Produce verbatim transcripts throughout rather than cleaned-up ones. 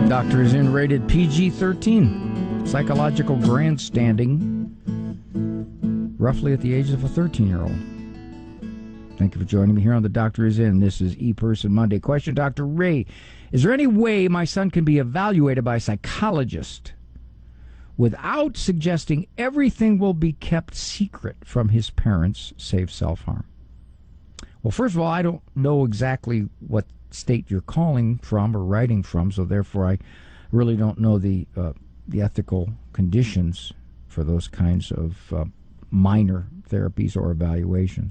Doctor is in, rated P G thirteen. Psychological grandstanding, roughly at the age of a thirteen-year-old. Thank you for joining me here on The Doctor is In. This is E-Person Monday. Question, Doctor Ray, is there any way my son can be evaluated by a psychologist without suggesting everything will be kept secret from his parents, save self-harm? Well, first of all, I don't know exactly what state you're calling from or writing from, so therefore I really don't know the uh, the ethical conditions for those kinds of uh, minor therapies or evaluation.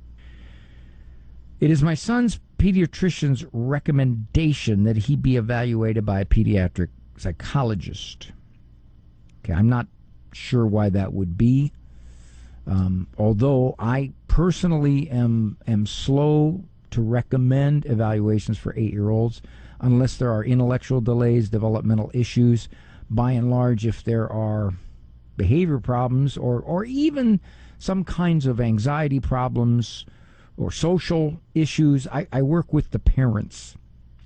It is my son's pediatrician's recommendation that he be evaluated by a pediatric psychologist. Okay, I'm not sure why that would be, um, although I personally am am slow to recommend evaluations for eight-year-olds unless there are intellectual delays, developmental issues. By and large, if there are behavior problems or, or even some kinds of anxiety problems or social issues, I, I work with the parents.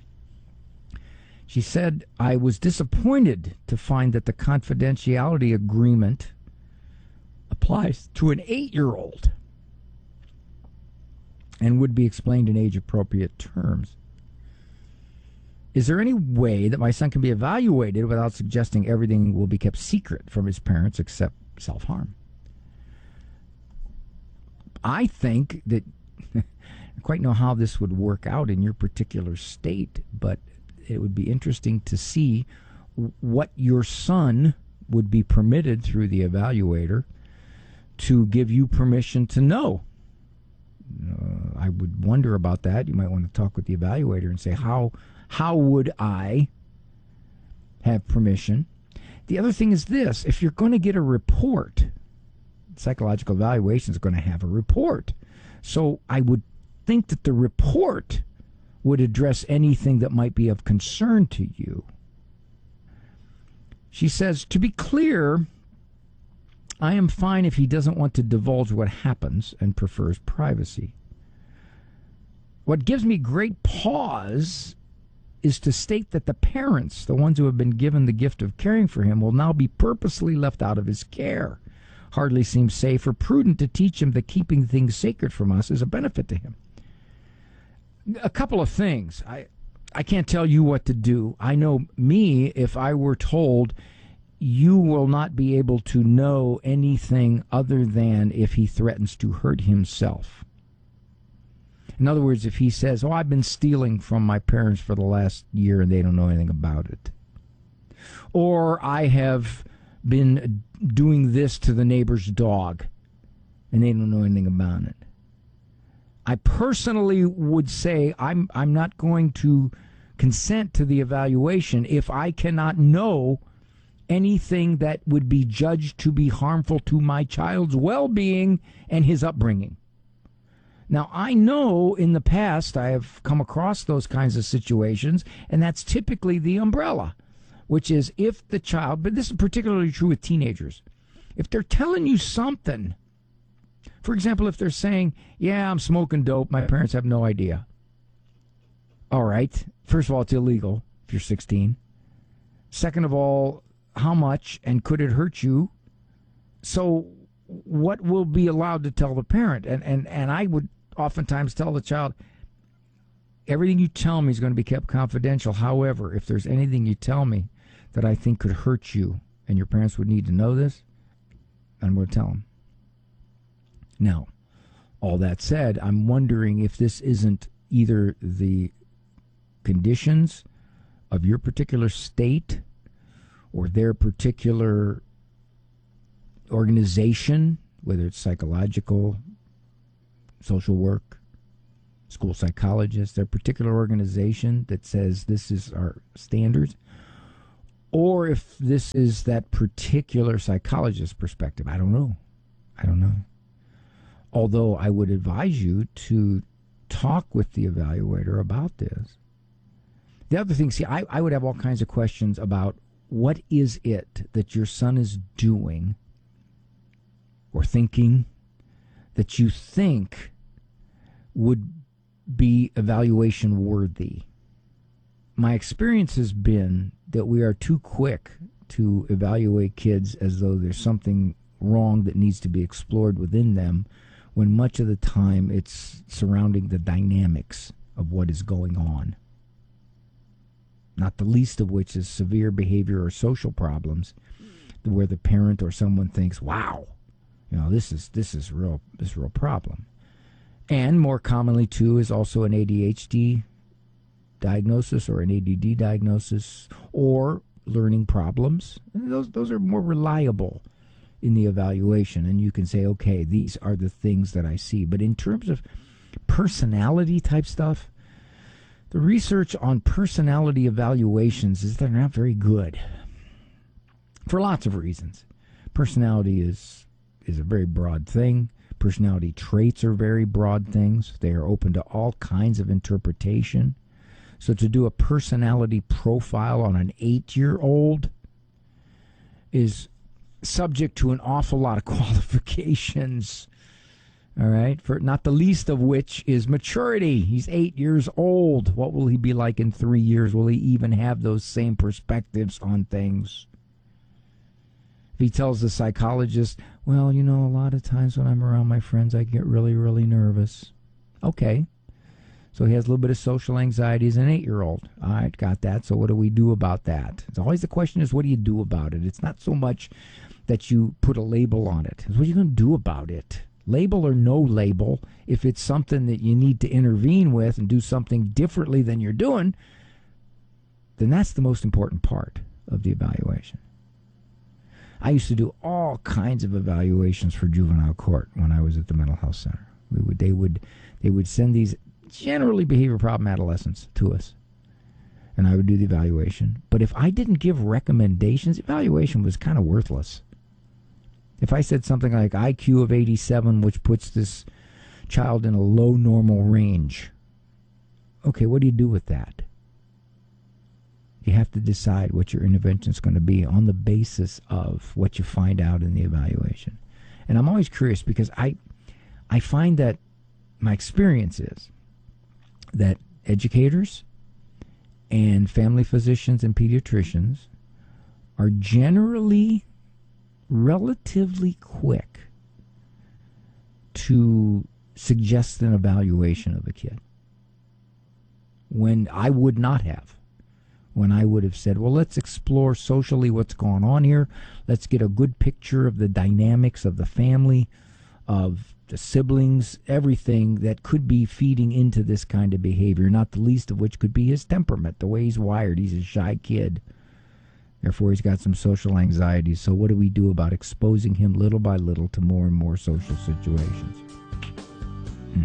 She said, I was disappointed to find that the confidentiality agreement applies to an eight-year-old and would be explained in age-appropriate terms. Is there any way that my son can be evaluated without suggesting everything will be kept secret from his parents except self-harm? I think that I don't quite know how this would work out in your particular state, but it would be interesting to see what your son would be permitted through the evaluator to give you permission to know. Uh, I would wonder about that. You might want to talk with the evaluator and say, how how would I have permission? The other thing is this. If you're going to get a report, psychological evaluation is going to have a report. So I would think that the report would address anything that might be of concern to you. She says, to be clear, I am fine if he doesn't want to divulge what happens and prefers privacy. What gives me great pause is to state that the parents, the ones who have been given the gift of caring for him, will now be purposely left out of his care. Hardly seems safe or prudent to teach him that keeping things sacred from us is a benefit to him. A couple of things. I, I can't tell you what to do. I know me, if I were told you will not be able to know anything other than if he threatens to hurt himself. In other words, if he says, oh, I've been stealing from my parents for the last year and they don't know anything about it. Or I have been doing this to the neighbor's dog and they don't know anything about it. I personally would say I'm I'm not going to consent to the evaluation if I cannot know anything that would be judged to be harmful to my child's well-being and his upbringing. Now, I know in the past I have come across those kinds of situations, and that's typically the umbrella, which is if the child, but this is particularly true with teenagers, if they're telling you something, for example, if they're saying, yeah, I'm smoking dope, my parents have no idea. All right, first of all, it's illegal if you're sixteen. Second of all, how much and could it hurt you? So what will be allowed to tell the parent? And and and I would oftentimes tell the child, everything you tell me is going to be kept confidential. However, if there's anything you tell me that I think could hurt you and your parents would need to know this, I'm going to tell them. Now, all that said, I'm wondering if this isn't either the conditions of your particular state or their particular organization, whether it's psychological, social work, school psychologists, their particular organization that says this is our standards, or if this is that particular psychologist's perspective. I don't know. I don't know. Although I would advise you to talk with the evaluator about this. The other thing, see, I, I would have all kinds of questions about what is it that your son is doing or thinking that you think would be evaluation worthy. My experience has been that we are too quick to evaluate kids as though there's something wrong that needs to be explored within them, when much of the time it's surrounding the dynamics of what is going on. Not the least of which is severe behavior or social problems, where the parent or someone thinks, "Wow, you know, this is this is real this is a real problem." And more commonly, too, is also an A D H D diagnosis or an A D D diagnosis or learning problems. And those those are more reliable in the evaluation, and you can say, okay, these are the things that I see. But in terms of personality type stuff, the research on personality evaluations is they're not very good for lots of reasons. Personality is is a very broad thing. Personality traits are very broad things. They are open to all kinds of interpretation. So to do a personality profile on an eight-year-old is subject to an awful lot of qualifications. All right, for not the least of which is maturity. He's eight years old. What will he be like in three years? Will he even have those same perspectives on things? If he tells the psychologist, well, you know, a lot of times when I'm around my friends, I get really, really nervous. Okay. So he has a little bit of social anxiety as an eight-year-old. All right, got that. So what do we do about that? It's always the question is, what do you do about it? It's not so much that you put a label on it. It's what are you going to do about it? Label or no label, if it's something that you need to intervene with and do something differently than you're doing, then that's the most important part of the evaluation. I used to do all kinds of evaluations for juvenile court when I was at the mental health center. We would, they would, they would send these generally behavior problem adolescents to us, and I would do the evaluation. But if I didn't give recommendations, evaluation was kind of worthless. If I said something like I Q of eighty-seven, which puts this child in a low normal range, okay, what do you do with that? You have to decide what your intervention is going to be on the basis of what you find out in the evaluation. And I'm always curious because I, I find that my experience is that educators and family physicians and pediatricians are generally relatively quick to suggest an evaluation of a kid, when I would not have. When I would have said, well, let's explore socially what's going on here. Let's get a good picture of the dynamics of the family, of the siblings, everything that could be feeding into this kind of behavior, not the least of which could be his temperament, the way he's wired. He's a shy kid. Therefore, he's got some social anxiety. So what do we do about exposing him little by little to more and more social situations? Hmm.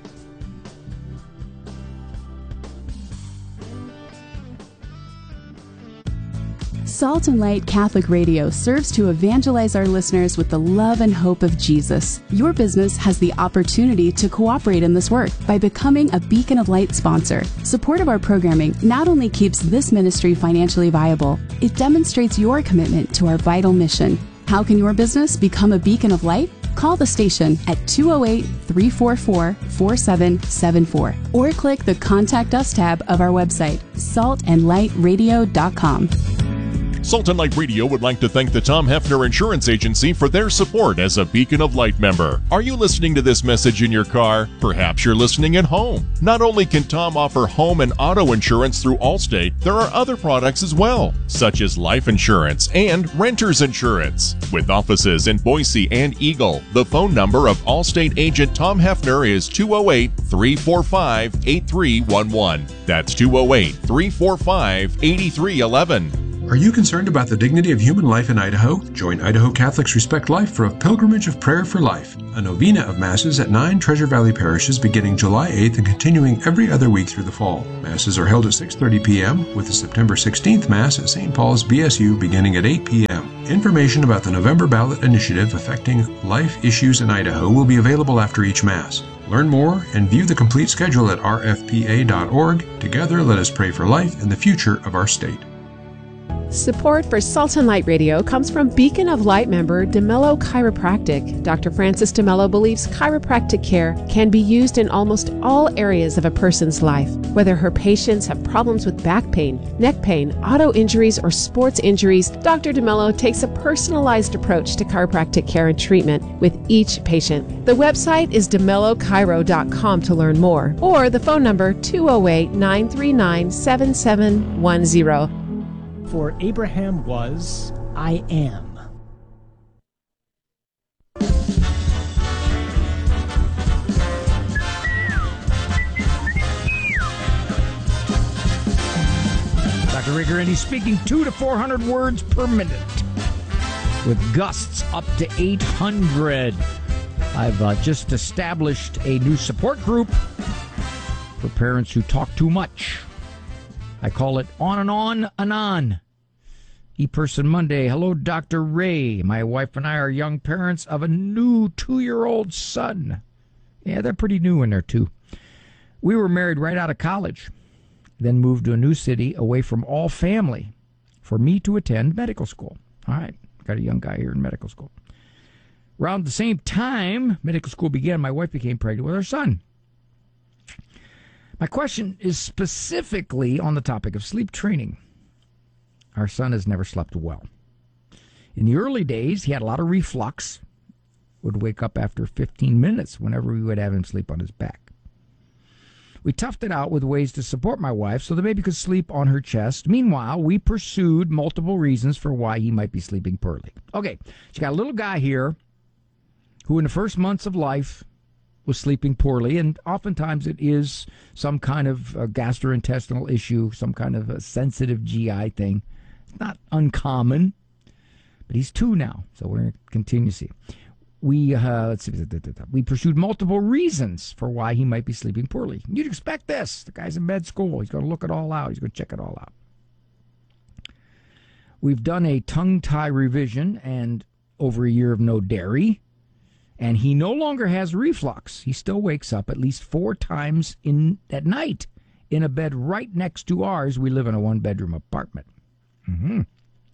Salt and Light Catholic Radio serves to evangelize our listeners with the love and hope of Jesus. Your business has the opportunity to cooperate in this work by becoming a Beacon of Light sponsor. Support of our programming not only keeps this ministry financially viable, it demonstrates your commitment to our vital mission. How can your business become a Beacon of Light? Call the station at two oh eight, three four four, four seven seven four or click the Contact Us tab of our website, salt and light radio dot com. Salt and Light Radio would like to thank the Tom Hefner Insurance Agency for their support as a Beacon of Light member. Are you listening to this message in your car? Perhaps you're listening at home. Not only can Tom offer home and auto insurance through Allstate, there are other products as well, such as life insurance and renter's insurance. With offices in Boise and Eagle, the phone number of Allstate agent Tom Hefner is two oh eight, three four five, eight three one one. That's two oh eight, three four five, eight three one one. Are you concerned about the dignity of human life in Idaho? Join Idaho Catholics Respect Life for a pilgrimage of prayer for life, a novena of masses at nine Treasure Valley parishes beginning July eighth and continuing every other week through the fall. Masses are held at six thirty p.m. with the September sixteenth Mass at Saint Paul's B S U beginning at eight p.m. Information about the November ballot initiative affecting life issues in Idaho will be available after each Mass. Learn more and view the complete schedule at r f p a dot org. Together, let us pray for life and the future of our state. Support for Salt and Light Radio comes from Beacon of Light member DeMello Chiropractic. Doctor Francis DeMello believes chiropractic care can be used in almost all areas of a person's life. Whether her patients have problems with back pain, neck pain, auto injuries, or sports injuries, Doctor DeMello takes a personalized approach to chiropractic care and treatment with each patient. The website is demello chiro dot com to learn more, or the phone number two oh eight, nine three nine, seven seven one zero. For Abraham was, I am. Doctor Ray Guarendi speaking two to four hundred words per minute, with gusts up to eight hundred. I've uh, just established a new support group for parents who talk too much. I call it On and On Anon. E-Person Monday. Hello, Doctor Ray. My wife and I are young parents of a new two-year-old son. Yeah, they're pretty new in there, too. We were married right out of college, then moved to a new city away from all family for me to attend medical school. All right, got a young guy here in medical school. Around the same time medical school began, my wife became pregnant with our son. My question is specifically on the topic of sleep training. Our son has never slept well. In the early days, he had a lot of reflux, would wake up after fifteen minutes whenever we would have him sleep on his back. We toughed it out with ways to support my wife so the baby could sleep on her chest. Meanwhile, we pursued multiple reasons for why he might be sleeping poorly. Okay, she got a little guy here who in the first months of life was sleeping poorly, and oftentimes it is some kind of a gastrointestinal issue, some kind of a sensitive G I thing. It's not uncommon, but he's two now, so we're going to continue to see. We, uh, let's see, we pursued multiple reasons for why he might be sleeping poorly. You'd expect this. The guy's in med school. He's going to look it all out. He's going to check it all out. We've done a tongue tie revision and over a year of no dairy. And he no longer has reflux. He still wakes up at least four times in at night in a bed right next to ours. We live in a one-bedroom apartment. Mm-hmm.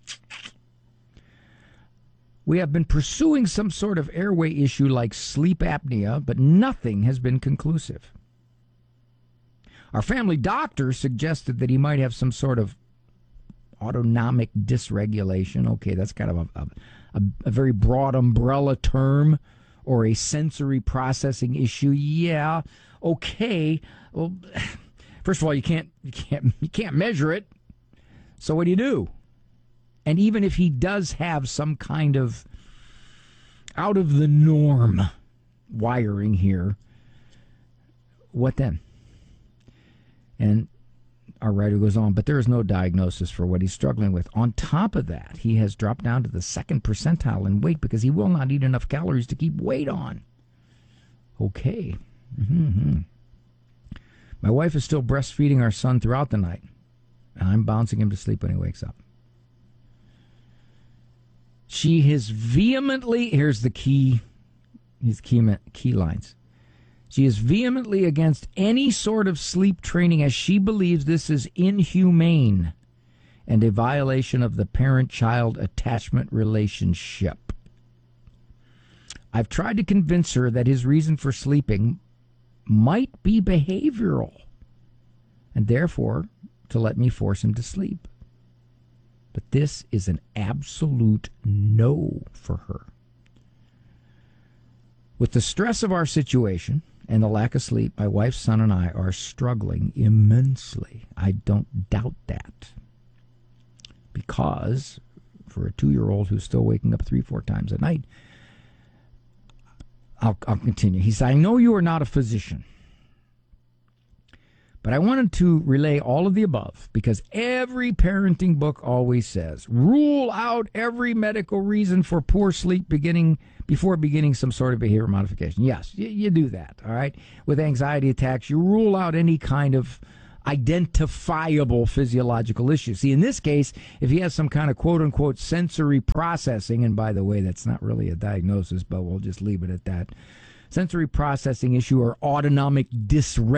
We have been pursuing some sort of airway issue like sleep apnea, but nothing has been conclusive. Our family doctor suggested that he might have some sort of autonomic dysregulation. Okay, that's kind of a, a, a very broad umbrella term. Or a sensory processing issue. Yeah, okay. Well, first of all, you can't you can't you can't measure it. So what do you do? And even if he does have some kind of out of the norm wiring here, what then? And our writer goes on, but there is no diagnosis for what he's struggling with. On top of that, he has dropped down to the second percentile in weight because he will not eat enough calories to keep weight on. Okay. Mm-hmm. My wife is still breastfeeding our son throughout the night, and I'm bouncing him to sleep when he wakes up. She is vehemently, here's the key, his key, key lines. She is vehemently against any sort of sleep training as she believes this is inhumane and a violation of the parent-child attachment relationship. I've tried to convince her that his reason for sleeping might be behavioral and therefore to let me force him to sleep. But this is an absolute no for her. With the stress of our situation and the lack of sleep, my wife's son and I are struggling immensely. I don't doubt that. Because for a two-year-old who's still waking up three, four times a night, I'll, I'll continue. He said, I know you are not a physician, but I wanted to relay all of the above because every parenting book always says, rule out every medical reason for poor sleep beginning before beginning some sort of behavior modification. Yes, you, you do that, all right? With anxiety attacks, you rule out any kind of identifiable physiological issue. See, in this case, if he has some kind of quote-unquote sensory processing, and by the way, that's not really a diagnosis, but we'll just leave it at that, sensory processing issue or autonomic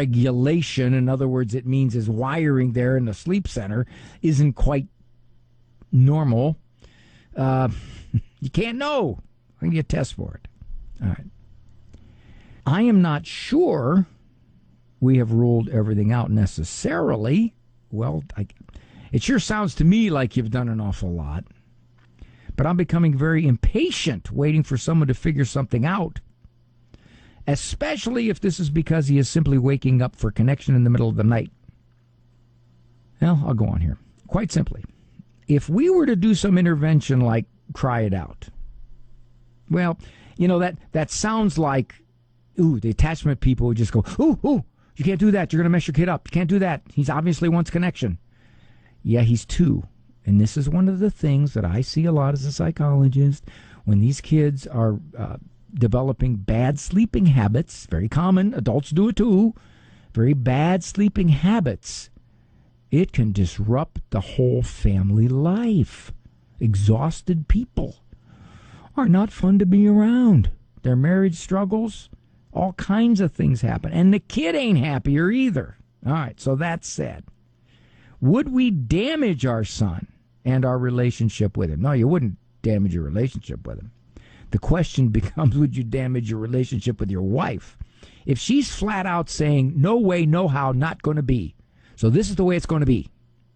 dysregulation, in other words, it means his wiring there in the sleep center isn't quite normal, uh, you can't know. I can get a test for it. All right. I am not sure we have ruled everything out necessarily. Well, I, it sure sounds to me like you've done an awful lot. But I'm becoming very impatient waiting for someone to figure something out, especially if this is because he is simply waking up for connection in the middle of the night. Well, I'll go on here. Quite simply, if we were to do some intervention like cry it out, well, you know, that, that sounds like, ooh, the attachment people would just go, ooh, ooh, you can't do that. You're going to mess your kid up. You can't do that. He's obviously wants connection. Yeah, he's two. And this is one of the things that I see a lot as a psychologist. When these kids are uh, developing bad sleeping habits, very common, adults do it too, very bad sleeping habits, it can disrupt the whole family life. Exhausted people are not fun to be around. Their marriage struggles, all kinds of things happen. And the kid ain't happier either. All right, so that said, would we damage our son and our relationship with him? No, you wouldn't damage your relationship with him. The question becomes, would you damage your relationship with your wife? If she's flat out saying, no way, no how, not going to be, so this is the way it's going to be,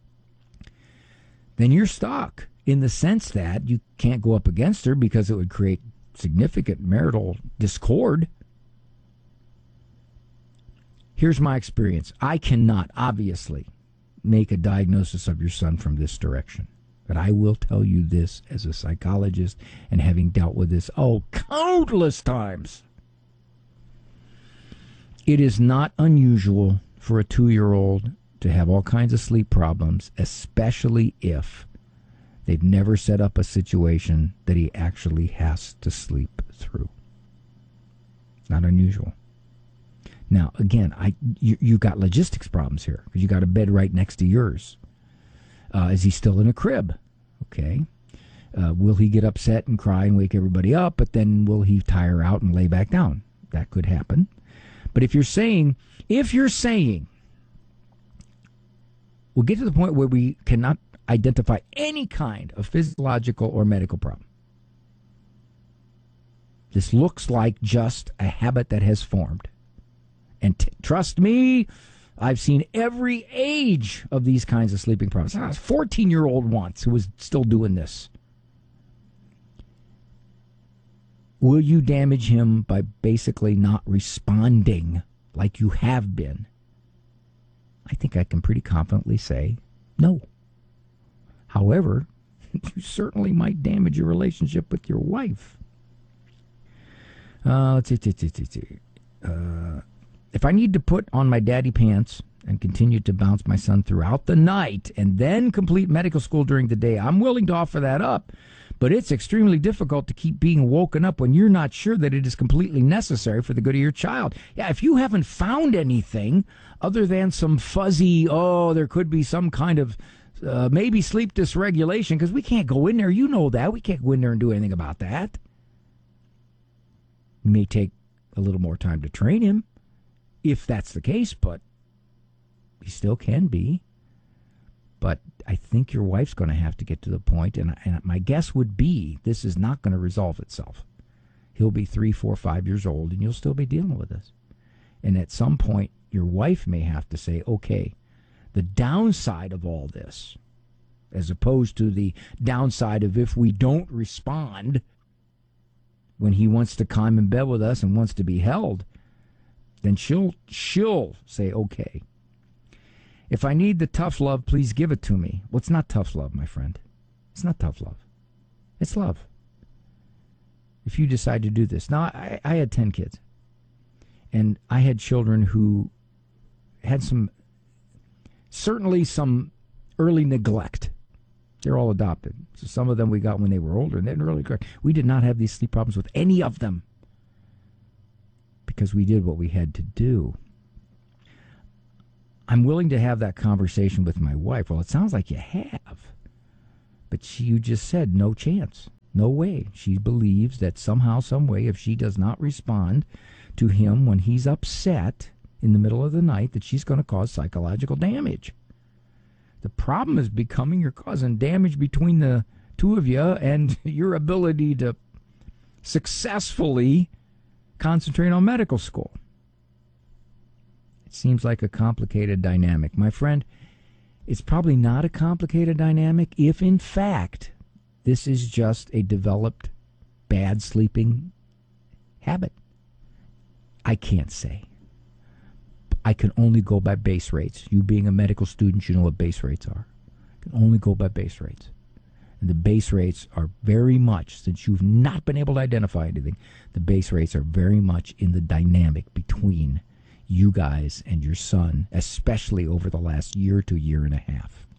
then you're stuck in the sense that you can't go up against her because it would create significant marital discord. Here's my experience. I cannot, obviously, make a diagnosis of your son from this direction. But I will tell you this as a psychologist and having dealt with this, oh, countless times. It is not unusual for a two-year-old to have all kinds of sleep problems, especially if they've never set up a situation that he actually has to sleep through. Not unusual. Now, again, I you, you got logistics problems here because you got a bed right next to yours. Uh, is he still in a crib? Okay. Uh, will he get upset and cry and wake everybody up, but then will he tire out and lay back down? That could happen. But if you're saying, if you're saying, we'll get to the point where we cannot identify any kind of physiological or medical problem. This looks like just a habit that has formed. And t- trust me, I've seen every age of these kinds of sleeping problems. I was a fourteen-year-old once who was still doing this. Will you damage him by basically not responding like you have been? I think I can pretty confidently say no. However, you certainly might damage your relationship with your wife. Uh, let's see, let's see, let's see. Uh, if I need to put on my daddy pants and continue to bounce my son throughout the night and then complete medical school during the day, I'm willing to offer that up. But it's extremely difficult to keep being woken up when you're not sure that it is completely necessary for the good of your child. Yeah, if you haven't found anything other than some fuzzy, oh, there could be some kind of uh, maybe sleep dysregulation, because we can't go in there. You know that. We can't go in there and do anything about that. It may take a little more time to train him, if that's the case, but he still can be. But I think your wife's going to have to get to the point, and, and my guess would be this is not going to resolve itself. He'll be three, four, five years old, and you'll still be dealing with this. And at some point, your wife may have to say, okay, the downside of all this, as opposed to the downside of if we don't respond when he wants to climb in bed with us and wants to be held, then she'll she'll say, okay, if I need the tough love, please give it to me. Well, it's not tough love, my friend. It's not tough love. It's love. If you decide to do this. Now, I, I had ten kids. And I had children who had some, certainly some early neglect. They're all adopted. So some of them we got when they were older. And they didn't really correct. We did not have these sleep problems with any of them, because we did what we had to do. I'm willing to have that conversation with my wife. Well, it sounds like you have. But she, you just said no chance. No way. She believes that somehow, some way, if she does not respond to him when he's upset in the middle of the night, that she's going to cause psychological damage. The problem is becoming you're causing damage between the two of you and your ability to successfully concentrate on medical school. It seems like a complicated dynamic. My friend, it's probably not a complicated dynamic if, in fact, this is just a developed bad sleeping habit. I can't say. I can only go by base rates. You being a medical student, you know what base rates are. I can only go by base rates. And the base rates are very much, since you've not been able to identify anything, the base rates are very much in the dynamic between you guys and your son, especially over the last year to year and a half.